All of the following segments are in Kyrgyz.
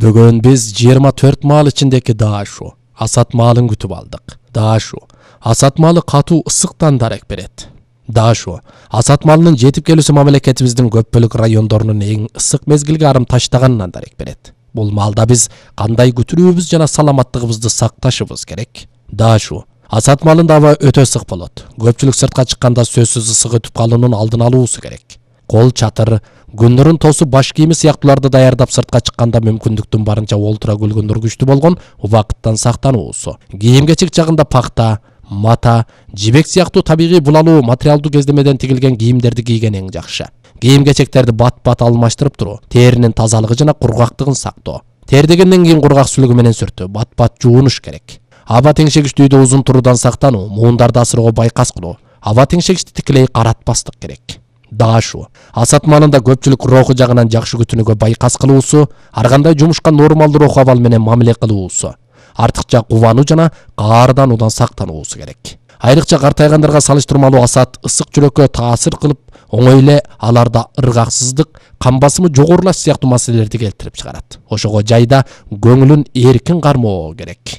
Бүгін біз 24 мал içindeki дашу, асат малын күтіп алдық. Дашу, асат малы қату ысықтан дарек берет. Дашу, асат малының жетіп келісі мамлекетіміздің көп бөлік райондорының ең ысық мезгілге арым таштағанынан дарек берет. Бұл малда біз қандай күтірүүбіз жана саламаттығыбызды сақташыбыз керек. Дашу, асат малында аба өтө ысық болот. Көпчүлүк сыртқа чыкканда сөзсүз ысык өтүп калуунун алдын алуусу керек. Кол чатыр, күндөрүн тосу баш кийими сыяктууларды даярдап сыртка чыкканда мүмкүндүктүн барынча олтура күлгүндөр күчтүү болгон убакыттан сактануусу. Кийим-кечек жагында пакта, мата, жибек сыяктуу табигый булалуу материалдуу кездемеден тигилген кийимдерди кийген эң жакшы. Кийим-кечектерди бат-бат алмаштырып туруу, теринин тазалыгы жана кургактыгын сактоо. Тердегенден кийин кургак сүлүгү менен сүртүү, бат-бат жуунуш керек. Аба теңшегичти үйдө узун туруудан сактануу, муундарды асырууга байкас кылуу. Аба теңшегичти тикелей каратпастык керек. Дашу, асат малында көпчүлүк руху жагынан жакшы күтүүнүгө байкас кылуусу, ар кандай жумушка нормалдуу руху абал менен мамиле кылуусу, артыкча кубануу жана каардануудан сактануусу керек. Айрыкча картайгандарга салыштырмалуу асат ысык жүрөккө таасир кылып, оңой эле аларда ыргаксыздык, кан басымы жогорулаш сыяктуу маселелерди келтирип чыгарат. Ошого жайда көңүлүн эркин кармоо керек.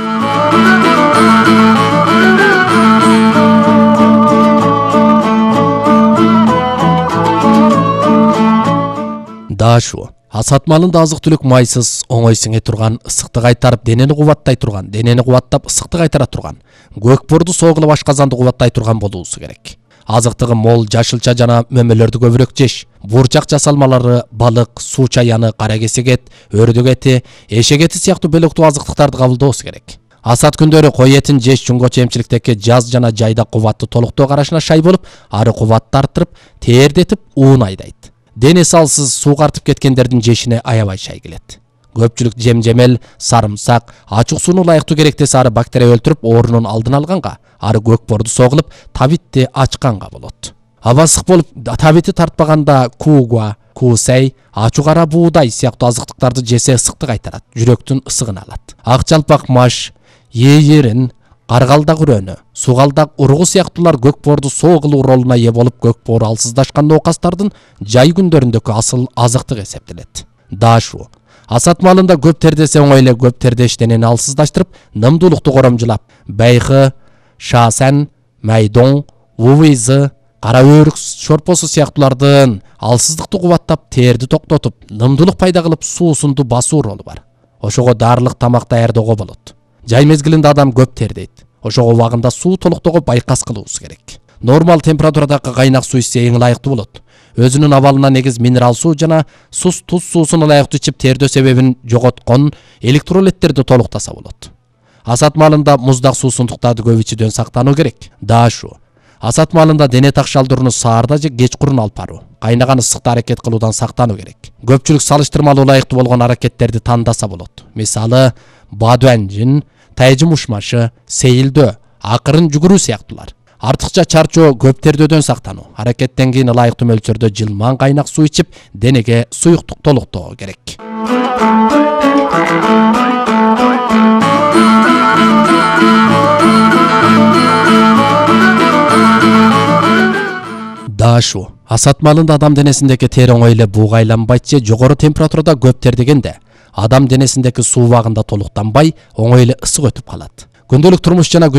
Дашу, асат малында азык-түлүк майсыз, оңой сиңе турган, ысыкты кайтарып денени кубаттай турган, денени кубаттап ысыкты кайтара турган, көкборду сооглап ашказанды кубаттай турган болуусу керек. Азыктыгы мол жашылча жана мөмөлөрдү көбүрөөк жеш, бурчак жасалмалары, балык, суу чаяны, кара кесек эт, өрдөк эти, эшек эти сыяктуу бөлөктүү азыктыктарды кабылдоосу керек. Асат күндөрү кой этин жеш чуңгочу эмчиликтеги жаз жана жайда кубатты толуктоо карашына шай болуп, ары кубатты арттырып, тердетип уун айдайт. Дени салсыз сууга артып кеткендердин жешине аябай шай келет. Көпчүлүк жем-жемел, сарымсак, ачык сууну ылайыктуу керектесе ары бактерия өлтүрүп, оорунун алдын алганга, ары көкборду согулуп, табитти ачканга болот. Аба ысык болуп, табити тартпаганда кууга, куусай, ачуу кара буудай сыяктуу азыктыктарды жесе ысыкты кайтарат, жүрөктүн ысыгын алат. Ак жалпак маш, ийирин, каргалдак үрөнү, сугалдак ургу сыяктуулар көкборду согулуу ролуна ээ болуп, көкбору алсыздашкан оокастардын жай күндөрүндөгү асыл азыктык эсептелет. Дашу, асат малында көп тердесе оңой эле көп тердеш денени алсыздаштырып, нымдуулукту коромжулап, байкы, шаасан, майдоң, увизы, кара өрүк шорпосу сыяктуулардын алсыздыкты кубаттап, терди токтотуп, нымдуулук пайда кылып, суусунду басуу ролу бар. Ошого дарылык тамак даярдоого болот. Жай мезгилинде адам көп тердейт. Ошого убагында суу толуктоого байкас кылуусу керек. Нормал температурадагы кайнак суу ичсе эң ылайыктуу болот. Өзүнүн абалына негиз минерал суу жана туз суусун ылайыктуу ичип тердөө себебин жоготкон электролиттерди толуктаса болот. Асат малында муздак суусундуктарды көп ичүүдөн сактануу керек. Дашу, асат малында дене такшалдырууну саарда же кечкурун алып баруу, кайнаган ысыкта аракет кылуудан сактануу керек. Көпчүлүк салыштырмалуу ылайыктуу болгон аракеттерди тандаса болот. Мисалы, бадуанжин, тайжы мушмашы, сейилдөө, акырын жүгүрүү сыяктуулар. Артыкча чарчоо, көп тердөөдөн сактануу, аракеттен кийин ылайыктуу мөлчөрдө жылмаң кайнак суу ичип, денеге суюктук толуктоо керек. Дашу, асат малында адам денесиндеги тери оңой эле бууга айланбайт же жогору температурада көп тердегенде, адам денесиндеги суу убагында толуктанбай, оңой эле ысык өтүп калат. Күндөлүк турмуш жана